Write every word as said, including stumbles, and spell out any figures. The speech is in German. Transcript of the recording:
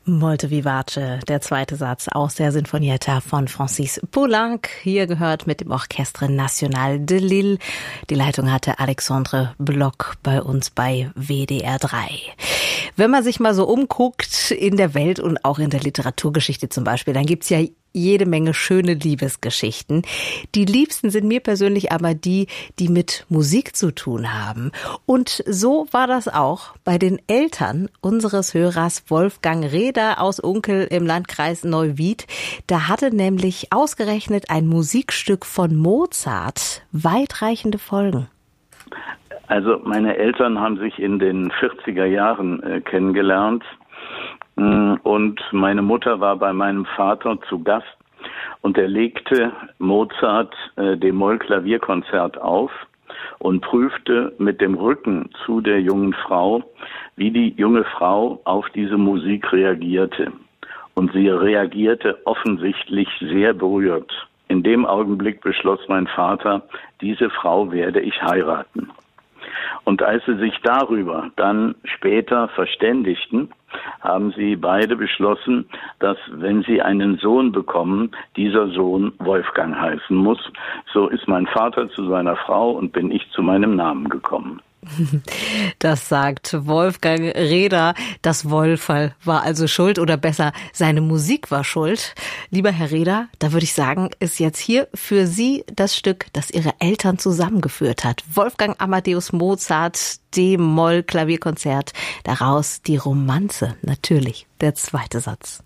Molto vivace, der zweite Satz aus der Sinfonietta von Francis Poulenc, hier gehört mit dem Orchestre National de Lille. Die Leitung hatte Alexandre Bloch bei uns bei W D R drei. Wenn man sich mal so umguckt in der Welt und auch in der Literaturgeschichte zum Beispiel, dann gibt's ja jede Menge schöne Liebesgeschichten. Die liebsten sind mir persönlich aber die, die mit Musik zu tun haben. Und so war das auch bei den Eltern unseres Hörers Wolfgang Reder aus Unkel im Landkreis Neuwied. Da hatte nämlich ausgerechnet ein Musikstück von Mozart weitreichende Folgen. Also meine Eltern haben sich in den vierziger Jahren äh, kennengelernt. Und meine Mutter war bei meinem Vater zu Gast und er legte Mozart äh, D-Moll-Klavierkonzert auf und prüfte mit dem Rücken zu der jungen Frau, wie die junge Frau auf diese Musik reagierte. Und sie reagierte offensichtlich sehr berührt. In dem Augenblick beschloss mein Vater, diese Frau werde ich heiraten. Und als sie sich darüber dann später verständigten, haben sie beide beschlossen, dass, wenn sie einen Sohn bekommen, dieser Sohn Wolfgang heißen muss. So ist mein Vater zu seiner Frau und bin ich zu meinem Namen gekommen. Das sagt Wolfgang Reder. Das Wolferl war also schuld, oder besser, seine Musik war schuld. Lieber Herr Reder, da würde ich sagen, ist jetzt hier für Sie das Stück, das Ihre Eltern zusammengeführt hat. Wolfgang Amadeus Mozart, D-Moll-Klavierkonzert. Daraus die Romanze, natürlich der zweite Satz.